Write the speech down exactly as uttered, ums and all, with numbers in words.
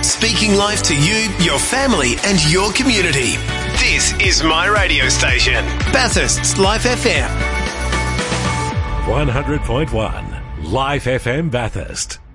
Speaking life to you, your family and your community. This is my radio station, Bathurst's Life F M. one hundred point one Life F M Bathurst.